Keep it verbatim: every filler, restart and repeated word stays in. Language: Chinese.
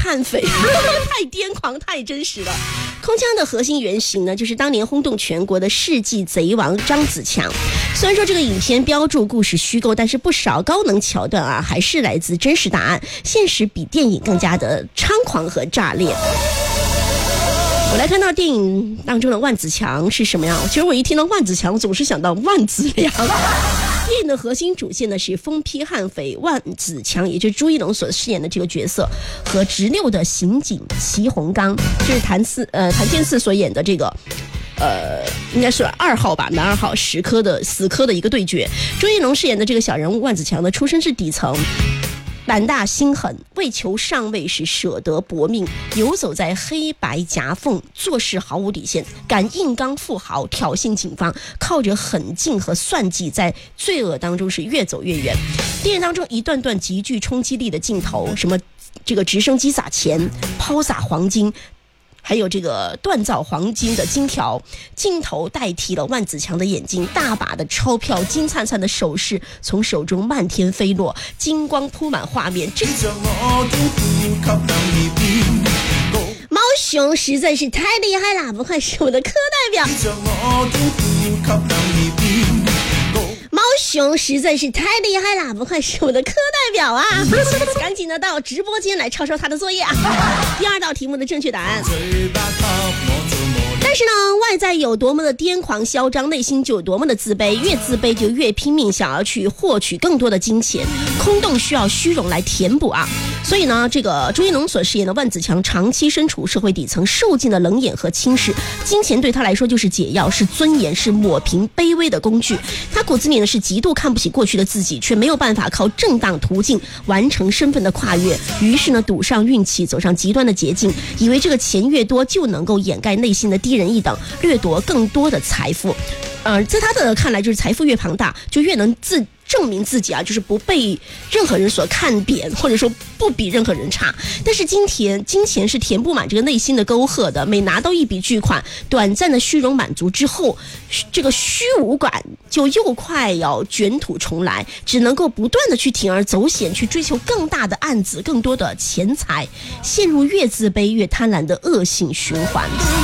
悍匪，太癫狂，太真实了。空枪的核心原型呢，就是当年轰动全国的世纪贼王张子强。虽然说这个影片标注故事虚构，但是不少高能桥段啊，还是来自真实答案，现实比电影更加的猖狂和炸裂。我来看到电影当中的万子强是什么样？其实我一听到万子强，总是想到万子良。电影的核心主线呢是疯批悍匪万子强，也就是朱一龙所饰演的这个角色，和直六的刑警齐洪刚，这是谭四呃谭健次所演的这个。呃，应该是二号吧，男二号死磕的死磕的一个对决。朱一龙饰演的这个小人物万子强呢，出身是底层。胆大心狠，为求上位是舍得搏命，游走在黑白夹缝，做事毫无底线，敢硬刚富豪，挑衅警方，靠着狠劲和算计，在罪恶当中是越走越远。电影当中一段段极具冲击力的镜头，什么这个直升机撒钱，抛洒黄金，还有这个锻造黄金的金条，镜头代替了万子强的眼睛，大把的钞票，金灿灿的首饰从手中漫天飞落，金光铺满画面。这猫熊实在是太厉害了，不愧是我的课代表。猫熊实在是太厉害了，不愧是我的课代表啊！赶紧的到直播间来抄抄他的作业啊！第二道题目的正确答案。但是呢，外在有多么的癫狂嚣张，内心就有多么的自卑，越自卑就越拼命想要去获取更多的金钱，空洞需要虚荣来填补啊。所以呢，这个朱一龙所饰演的万子强长期身处社会底层，受尽了冷眼和轻视，金钱对他来说就是解药，是尊严，是抹平卑微的工具。他骨子里呢是极度看不起过去的自己，却没有办法靠正当途径完成身份的跨越，于是呢赌上运气，走上极端的捷径，以为这个钱越多就能够掩盖内心的低人一等，掠夺更多的财富。呃，在他的看来，就是财富越庞大，就越能自证明自己啊，就是不被任何人所看扁，或者说不比任何人差。但是金钱，金钱是填不满这个内心的沟壑的。每拿到一笔巨款，短暂的虚荣满足之后，这个虚无感就又快要卷土重来，只能够不断的去铤而走险，去追求更大的案子，更多的钱财，陷入越自卑越贪婪的恶性循环。